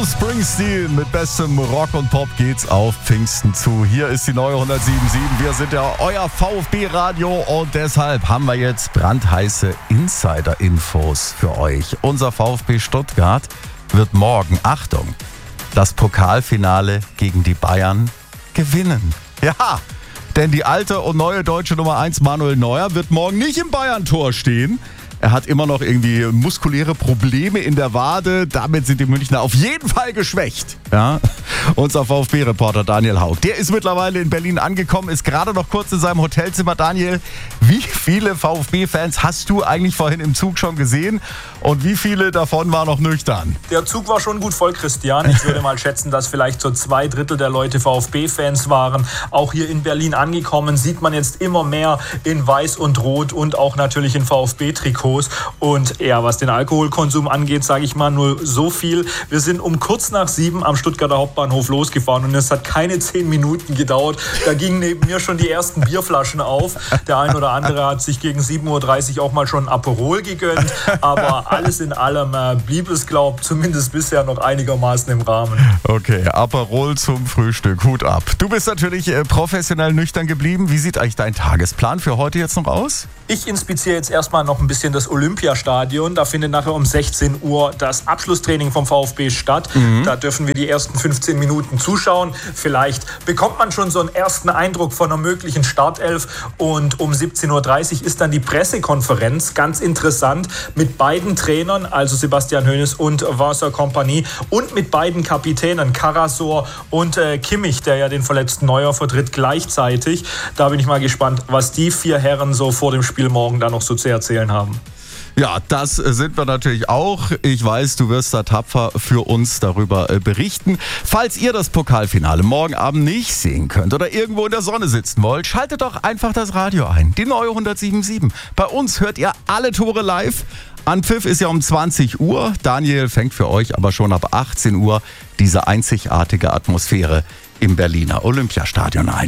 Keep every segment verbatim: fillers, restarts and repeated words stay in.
Bruce Springsteen mit bestem Rock und Pop geht's auf Pfingsten zu. Hier ist die neue hundertsieben Komma sieben. Wir sind ja euer VfB-Radio und deshalb haben wir jetzt brandheiße Insider-Infos für euch. Unser VfB Stuttgart wird morgen, Achtung, das Pokalfinale gegen die Bayern gewinnen. Ja, denn die alte und neue deutsche Nummer eins Manuel Neuer wird morgen nicht im Bayern-Tor stehen. Er hat immer noch irgendwie muskuläre Probleme in der Wade. Damit sind die Münchner auf jeden Fall geschwächt. Ja? Unser VfB-Reporter Daniel Haug, der ist mittlerweile in Berlin angekommen, ist gerade noch kurz in seinem Hotelzimmer. Daniel, wie viele VfB-Fans hast du eigentlich vorhin im Zug schon gesehen? Und wie viele davon waren noch nüchtern? Der Zug war schon gut voll, Christian. Ich würde mal schätzen, dass vielleicht so zwei Drittel der Leute VfB-Fans waren. Auch hier in Berlin angekommen, sieht man jetzt immer mehr in Weiß und Rot und auch natürlich in VfB-Trikots. Und ja, was den Alkoholkonsum angeht, sage ich mal nur so viel. Wir sind um kurz nach sieben am Stuttgarter Hauptbahnhof losgefahren und es hat keine zehn Minuten gedauert. Da gingen neben mir schon die ersten Bierflaschen auf. Der ein oder andere hat sich gegen sieben Uhr dreißig auch mal schon ein Aperol gegönnt. Aber alles in allem äh, blieb es, glaube ich, zumindest bisher noch einigermaßen im Rahmen. Okay, Aperol zum Frühstück. Hut ab. Du bist natürlich äh, professionell nüchtern geblieben. Wie sieht eigentlich dein Tagesplan für heute jetzt noch aus? Ich inspiziere jetzt erstmal noch ein bisschen das Olympiastadion. Da findet nachher um sechzehn Uhr das Abschlusstraining vom VfB statt. Mhm. Da dürfen wir die ersten fünfzehn Minuten zuschauen. Vielleicht bekommt man schon so einen ersten Eindruck von einer möglichen Startelf. Und um siebzehn Uhr dreißig ist dann die Pressekonferenz. Ganz interessant mit beiden Trainern, also Sebastian Hoeneß und Vincent Kompany, und mit beiden Kapitänen Karasor und äh, Kimmich, der ja den verletzten Neuer vertritt, gleichzeitig. Da bin ich mal gespannt, was die vier Herren so vor dem Spiel morgen da noch so zu erzählen haben. Ja, das sind wir natürlich auch. Ich weiß, du wirst da tapfer für uns darüber berichten. Falls ihr das Pokalfinale morgen Abend nicht sehen könnt oder irgendwo in der Sonne sitzen wollt, schaltet doch einfach das Radio ein. Die neue hundertsieben Komma sieben. Bei uns hört ihr alle Tore live. Anpfiff ist ja um zwanzig Uhr. Daniel fängt für euch aber schon ab achtzehn Uhr diese einzigartige Atmosphäre im Berliner Olympiastadion ein.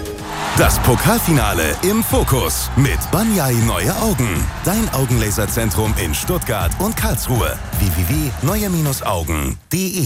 Das Pokalfinale im Fokus mit Banyai Neue Augen. Dein Augenlaserzentrum in Stuttgart und Karlsruhe. w w w punkt neue Augen punkt de